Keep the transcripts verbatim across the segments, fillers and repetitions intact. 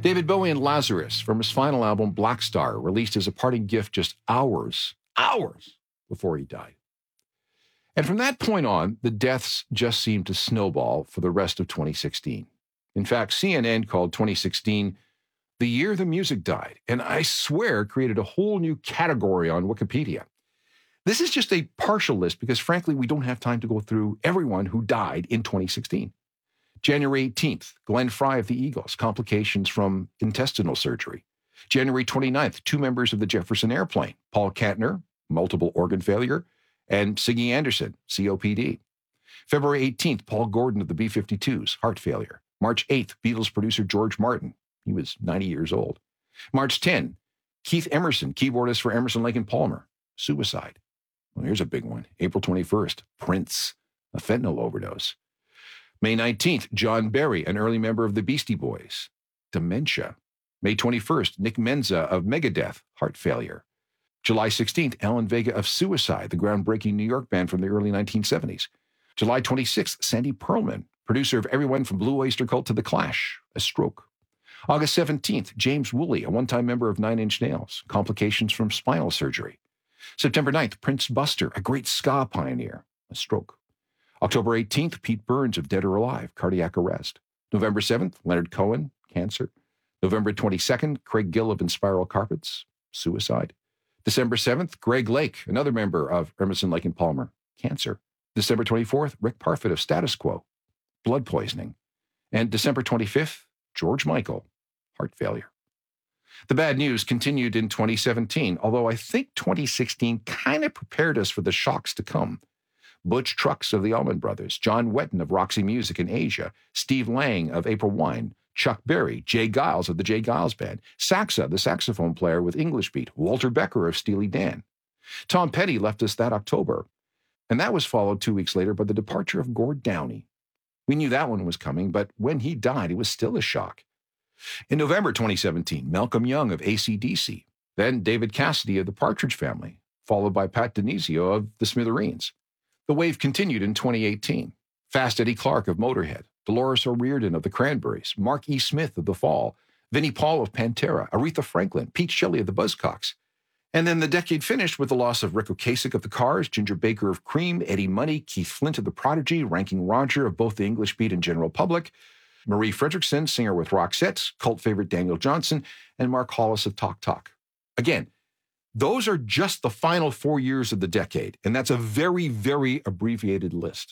David Bowie and Lazarus from his final album, Black Star, released as a parting gift just hours, hours before he died. And from that point on, the deaths just seemed to snowball for the rest of twenty sixteen. In fact, C N N called twenty sixteen the year the music died, and I swear created a whole new category on Wikipedia. This is just a partial list because, frankly, we don't have time to go through everyone who died in twenty sixteen. January eighteenth, Glenn Frey of the Eagles, complications from intestinal surgery. January twenty-ninth, two members of the Jefferson Airplane, Paul Kantner, multiple organ failure, and Siggy Anderson, C O P D. February eighteenth, Paul Gordon of the B fifty-twos, heart failure. March eighth, Beatles producer George Martin. He was ninety years old. March tenth, Keith Emerson, keyboardist for Emerson, Lake and Palmer, suicide. Well, here's a big one. April twenty-first, Prince, a fentanyl overdose. May nineteenth, John Barry, an early member of the Beastie Boys, dementia. May twenty-first, Nick Menza of Megadeth, heart failure. July sixteenth, Alan Vega of Suicide, the groundbreaking New York band from the early nineteen seventies. July twenty-sixth, Sandy Pearlman, producer of everyone from Blue Oyster Cult to The Clash, a stroke. August seventeenth, James Woolley, a one-time member of Nine Inch Nails, complications from spinal surgery. September ninth, Prince Buster, a great ska pioneer, a stroke. October eighteenth, Pete Burns of Dead or Alive, cardiac arrest. November seventh, Leonard Cohen, cancer. November twenty-second, Craig Gill of Inspiral Carpets, suicide. December seventh, Greg Lake, another member of Emerson, Lake and Palmer, cancer. December twenty-fourth, Rick Parfitt of Status Quo, blood poisoning. And December twenty-fifth, George Michael, heart failure. The bad news continued in twenty seventeen, although I think twenty sixteen kind of prepared us for the shocks to come. Butch Trucks of the Allman Brothers, John Wetton of Roxy Music in Asia, Steve Lang of April Wine, Chuck Berry, Jay Giles of the Jay Giles Band, Saxa, the saxophone player with English Beat, Walter Becker of Steely Dan. Tom Petty left us that October, and that was followed two weeks later by the departure of Gord Downie. We knew that one was coming, but when he died, it was still a shock. In November twenty seventeen, Malcolm Young of A C D C, then David Cassidy of the Partridge Family, followed by Pat Denizio of the Smithereens. The wave continued in twenty eighteen. Fast Eddie Clarke of Motorhead, Dolores O'Riordan of the Cranberries, Mark E. Smith of The Fall, Vinnie Paul of Pantera, Aretha Franklin, Pete Shelley of the Buzzcocks. And then the decade finished with the loss of Rick Ocasek of the Cars, Ginger Baker of Cream, Eddie Money, Keith Flint of the Prodigy, Ranking Roger of both the English Beat and General Public, Marie Fredriksson, singer with Roxette, cult favorite Daniel Johnson, and Mark Hollis of Talk Talk. Again, those are just the final four years of the decade, and that's a very, very abbreviated list.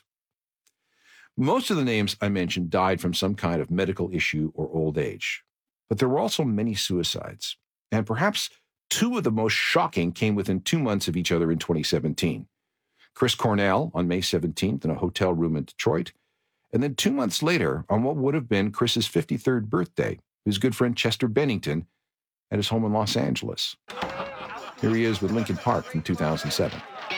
Most of the names I mentioned died from some kind of medical issue or old age, but there were also many suicides, and perhaps two of the most shocking came within two months of each other in twenty seventeen. Chris Cornell on May seventeenth in a hotel room in Detroit, and then two months later on what would have been Chris's fifty-third birthday, his good friend Chester Bennington at his home in Los Angeles. Here he is with Linkin Park from two thousand seven.